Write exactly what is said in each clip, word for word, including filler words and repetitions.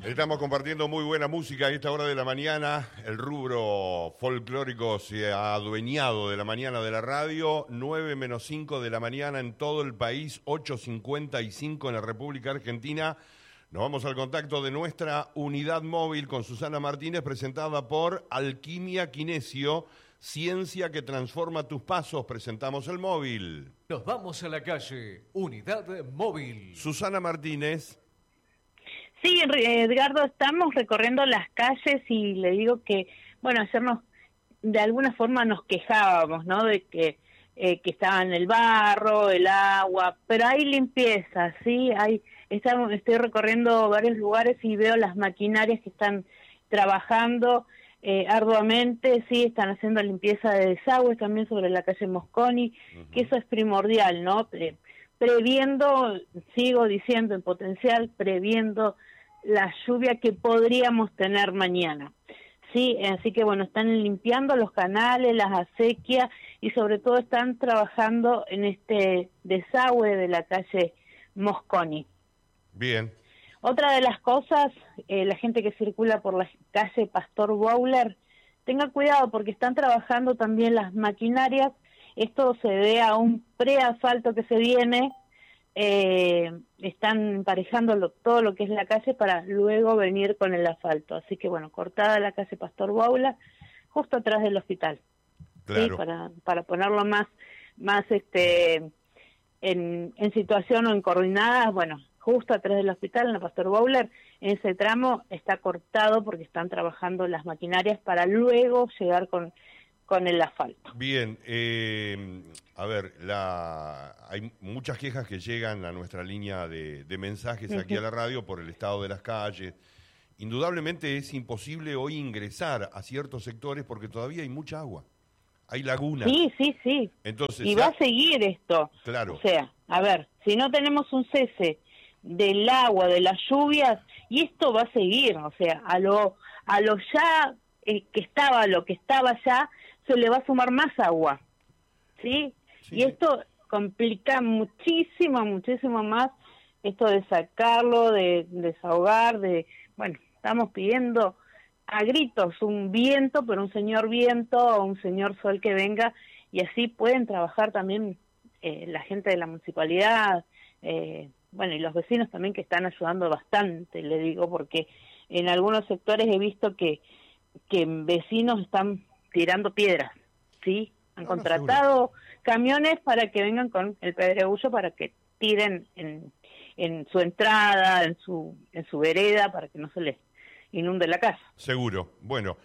Estamos compartiendo muy buena música a esta hora de la mañana. El rubro folclórico se ha adueñado de la mañana de la radio. nueve menos cinco de la mañana en todo el país, ocho cincuenta y cinco en la República Argentina. Nos vamos al contacto de nuestra unidad móvil con Susana Martínez, presentada por Alquimia Kinesio, ciencia que transforma tus pasos. Presentamos el móvil. Nos vamos a la calle, unidad móvil. Susana Martínez. Sí, Edgardo, estamos recorriendo las calles y le digo que, bueno, ayer nos, de alguna forma nos quejábamos, ¿no? De que, eh, que estaba en el barro, el agua, pero hay limpieza, ¿sí? Hay, estamos, estoy recorriendo varios lugares y veo las maquinarias que están trabajando eh, arduamente, sí, están haciendo limpieza de desagües también sobre la calle Mosconi, uh-huh. que eso es primordial, ¿no? Eh, previendo, sigo diciendo en potencial, previendo la lluvia que podríamos tener mañana. Sí, así que bueno, están limpiando los canales, las acequias y sobre todo están trabajando en este desagüe de la calle Mosconi. Bien. Otra de las cosas, eh, la gente que circula por la calle Pastor Bowler, tenga cuidado porque están trabajando también las maquinarias. Esto se debe a un preasfalto que se viene, eh, están emparejando lo, todo lo que es la calle para luego venir con el asfalto. Así que bueno, cortada la calle Pastor Baula, justo atrás del hospital. Claro. ¿Sí? Para, para ponerlo más, más este, en, en situación o en coordinadas, bueno, justo atrás del hospital, en la Pastor Bowler, en ese tramo está cortado porque están trabajando las maquinarias para luego llegar con... con el asfalto. Bien, eh, a ver, la, hay muchas quejas que llegan a nuestra línea de, de mensajes aquí uh-huh. a la radio por el estado de las calles. Indudablemente es imposible hoy ingresar a ciertos sectores porque todavía hay mucha agua, hay lagunas. Sí, sí, sí. Entonces, y ya... va a seguir esto. Claro. O sea, a ver, si no tenemos un cese del agua, de las lluvias, y esto va a seguir, o sea, a lo, a lo ya eh, que estaba, a lo que estaba ya, se le va a sumar más agua, ¿sí? Sí. Y esto complica muchísimo, muchísimo más esto de sacarlo, de, de desahogar, de, bueno, estamos pidiendo a gritos un viento, pero un señor viento o un señor sol que venga, y así pueden trabajar también eh, la gente de la municipalidad, eh, bueno, y los vecinos también que están ayudando bastante, le digo, porque en algunos sectores he visto que, que vecinos están tirando piedras, ¿sí? Han no, contratado no, camiones para que vengan con el pedregullo para que tiren en, en su entrada, en su en su vereda, para que no se les inunde la casa. Seguro. Bueno,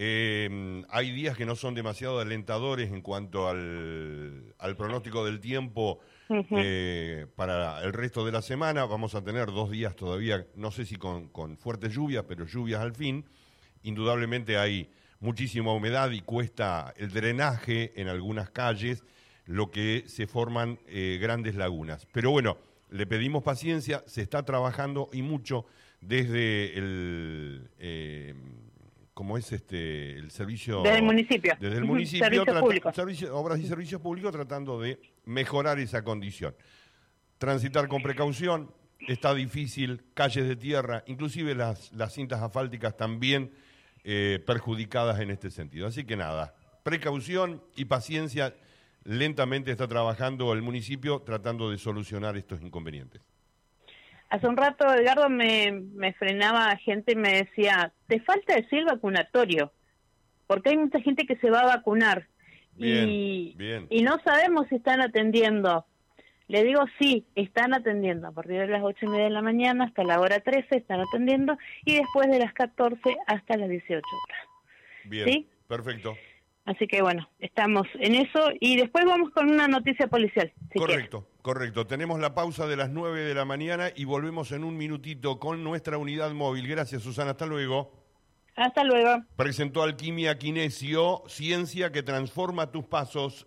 eh, hay días que no son demasiado alentadores en cuanto al, al pronóstico del tiempo uh-huh. eh, para el resto de la semana. Vamos a tener dos días todavía, no sé si con, con fuertes lluvias, pero lluvias al fin. Indudablemente hay muchísima humedad y cuesta el drenaje en algunas calles, lo que se forman eh, grandes lagunas. Pero bueno, le pedimos paciencia, se está trabajando y mucho desde el, eh, ¿cómo es este, el servicio? Desde el municipio. Desde el municipio, Servicios trata, públicos. Servicio, obras y servicios públicos tratando de mejorar esa condición. Transitar con precaución, está difícil, calles de tierra, inclusive las, las cintas asfálticas también, Eh, perjudicadas en este sentido. Así que nada, precaución y paciencia, lentamente está trabajando el municipio tratando de solucionar estos inconvenientes. Hace un rato, Edgardo, me, me frenaba gente y me decía, te falta decir vacunatorio, porque hay mucha gente que se va a vacunar bien, y, bien. y no sabemos si están atendiendo. Le digo, sí, están atendiendo. A partir de las ocho y media de la mañana hasta la hora trece están atendiendo y después de las catorce hasta las dieciocho horas. Bien, ¿sí? Perfecto. Así que bueno, estamos en eso y después vamos con una noticia policial. Si correcto, quieres. correcto. Tenemos la pausa de las nueve de la mañana y volvemos en un minutito con nuestra unidad móvil. Gracias, Susana. Hasta luego. Hasta luego. Presentó Alquimia Kinesio, ciencia que transforma tus pasos.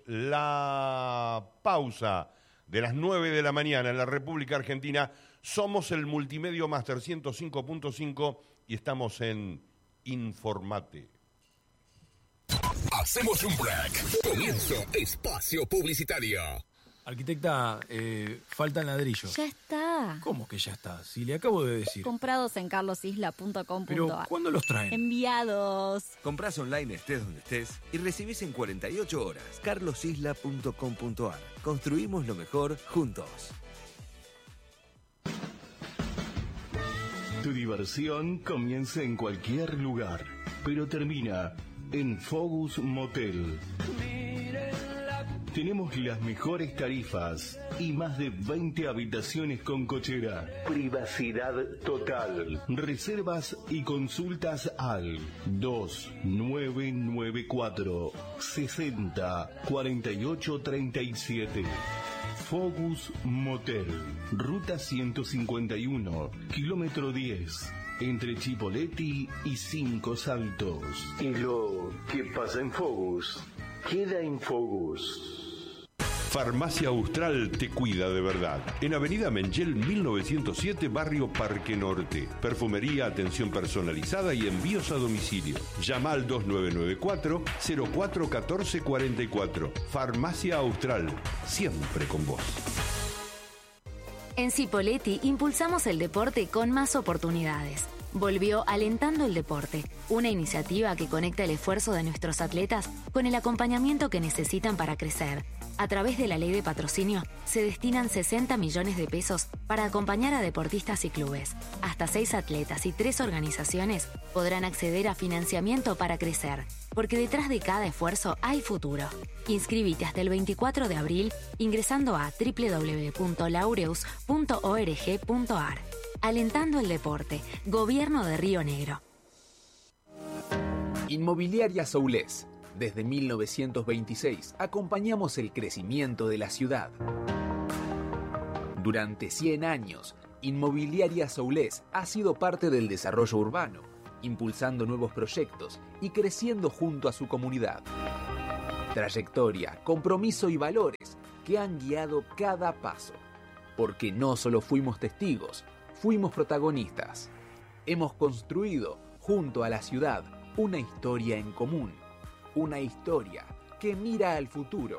La pausa de las nueve de la mañana en la República Argentina. Somos el Multimedio Master ciento cinco punto cinco y estamos en Informate. Hacemos un break. Comienzo espacio publicitario. Arquitecta, eh, faltan ladrillos. Ya está. ¿Cómo que ya está? Si le acabo de decir. Comprados en carlos isla punto com punto a r. Pero, ¿cuándo los traen? Enviados. Comprás online estés donde estés y recibís en cuarenta y ocho horas. carlos isla punto com punto a r. Construimos lo mejor juntos. Tu diversión comienza en cualquier lugar, pero termina en Focus Motel. Tenemos las mejores tarifas y más de veinte habitaciones con cochera. Privacidad total. Reservas y consultas al dos nueve nueve cuatro sesenta cuarenta y ocho treinta y siete. Focus Motel, ruta ciento cincuenta y uno, kilómetro diez, entre Chipoleti y Cinco Saltos. Y lo que pasa en Focus, queda en Focus. Farmacia Austral te cuida de verdad. En Avenida Mengel mil novecientos siete, barrio Parque Norte. Perfumería, atención personalizada y envíos a domicilio. Llama al dos nueve nueve cuatro cero cuatro uno cuatro cuatro cuatro. Farmacia Austral, siempre con vos. En Cipolletti impulsamos el deporte con más oportunidades. Volvió Alentando el Deporte, una iniciativa que conecta el esfuerzo de nuestros atletas con el acompañamiento que necesitan para crecer. A través de la ley de patrocinio, se destinan sesenta millones de pesos para acompañar a deportistas y clubes. Hasta seis atletas y tres organizaciones podrán acceder a financiamiento para crecer, porque detrás de cada esfuerzo hay futuro. Inscríbete hasta el veinticuatro de abril ingresando a doble u doble u doble u punto laureus punto org punto a r. Alentando el Deporte, Gobierno de Río Negro. Inmobiliaria Soulés. Desde mil novecientos veintiséis acompañamos el crecimiento de la ciudad. Durante cien años, Inmobiliaria Soulés ha sido parte del desarrollo urbano, impulsando nuevos proyectos y creciendo junto a su comunidad. Trayectoria, compromiso y valores que han guiado cada paso. Porque no solo fuimos testigos, fuimos protagonistas. Hemos construido, junto a la ciudad, una historia en común. Una historia que mira al futuro.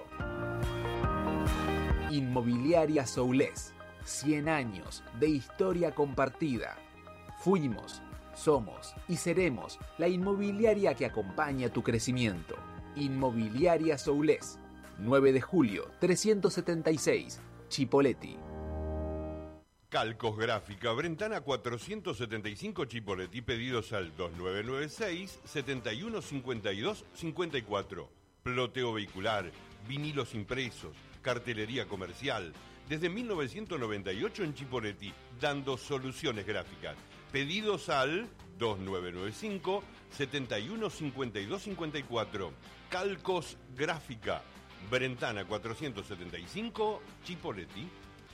Inmobiliaria Soulés. cien años de historia compartida. Fuimos, somos y seremos la inmobiliaria que acompaña tu crecimiento. Inmobiliaria Soulés. nueve de julio, trescientos setenta y seis, Chipoleti. Calcos Gráfica, Brentana cuatrocientos setenta y cinco Chipoleti, pedidos al dos nueve nueve seis, setenta y uno cincuenta y dos cincuenta y cuatro. Ploteo vehicular, vinilos impresos, cartelería comercial. Desde mil novecientos noventa y ocho en Chipoleti, dando soluciones gráficas. Pedidos al dos nueve nueve cinco, setenta y uno cincuenta y dos cincuenta y cuatro. Calcos Gráfica, Brentana cuatrocientos setenta y cinco, Chipoleti.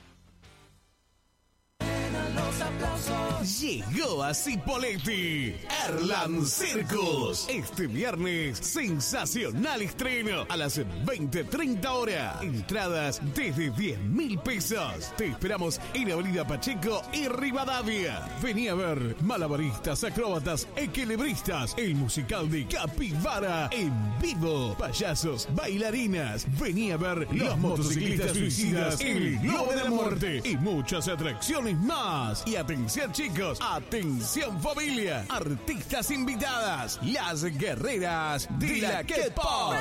Llegó a Cipolletti Erland Circus. Este viernes, sensacional estreno a las veinte treinta horas. Entradas desde diez mil pesos. Te esperamos en Avenida Pacheco y Rivadavia. Vení a ver malabaristas, acróbatas, equilibristas, el musical de Capibara en vivo, payasos, bailarinas. Vení a ver los motociclistas suicidas, el Globo de la Muerte y muchas atracciones más. Y atención chicos, atención familia, artistas invitadas, las guerreras de la K-pop.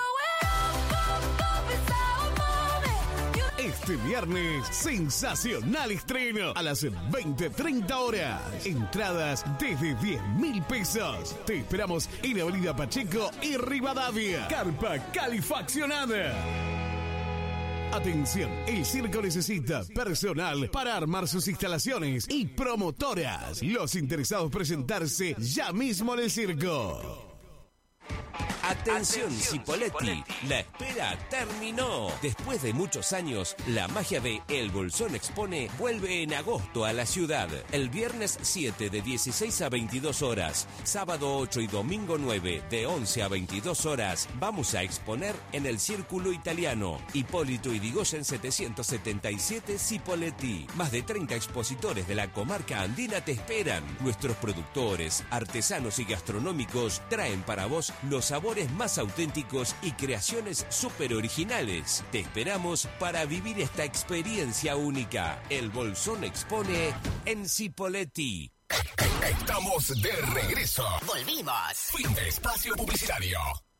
Este viernes, sensacional estreno a las veinte treinta horas. Entradas desde diez mil pesos. Te esperamos en Avenida Pacheco y Rivadavia. Carpa calefaccionada. Atención, el circo necesita personal para armar sus instalaciones y promotoras. Los interesados presentarse ya mismo en el circo. Atención Cipolletti, la espera terminó. Después de muchos años, la magia de El Bolsón Expone vuelve en agosto a la ciudad. El viernes siete de dieciséis a veintidós horas, sábado ocho y domingo nueve de once a veintidós horas, vamos a exponer en el Círculo Italiano. Hipólito Yrigoyen setecientos setenta y siete Cipolletti. Más de treinta expositores de la comarca andina te esperan. Nuestros productores, artesanos y gastronómicos traen para vos los sabores talleres más auténticos y creaciones súper originales. Te esperamos para vivir esta experiencia única. El Bolsón expone en Cipolletti. Estamos de regreso. Volvimos. Fin de espacio publicitario.